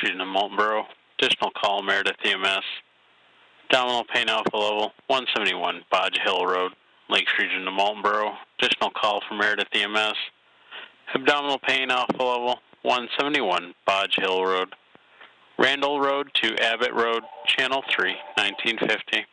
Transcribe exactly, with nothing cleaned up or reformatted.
Region of Moultonboro. Additional call, Meredith E M S. Abdominal pain alpha level, one seventy-one Bodge Hill Road, Lakes Region of Moultonboro. Additional call for Meredith E M S. Abdominal pain alpha level, one seventy-one Bodge Hill Road. Randall Road to Abbott Road, Channel three, nineteen fifty.